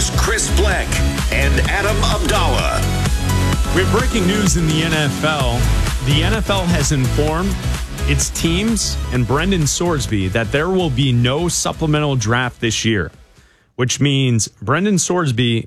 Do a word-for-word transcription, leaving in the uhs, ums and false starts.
Here's Chris Black and Adam Abdallah. We have breaking news in the N F L. The N F L has informed its teams and Brendan Sorsby that there will be no supplemental draft this year, which means Brendan Sorsby